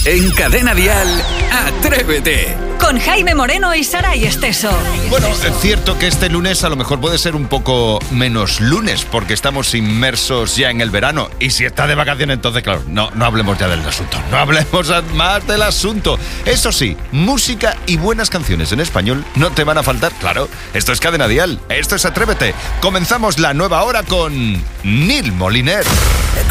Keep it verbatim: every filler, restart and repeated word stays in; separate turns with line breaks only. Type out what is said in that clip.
En Cadena Dial, Atrévete.
Con Jaime Moreno y Saray Esteso.
Bueno, es cierto que este lunes a lo mejor puede ser un poco menos lunes, porque estamos inmersos ya en el verano. Y si está de vacaciones, entonces, claro, no, no hablemos ya del asunto. No hablemos más del asunto. Eso sí, música y buenas canciones en español no te van a faltar, claro. Esto es Cadena Dial, esto es Atrévete. Comenzamos la nueva hora con Neil Moliner.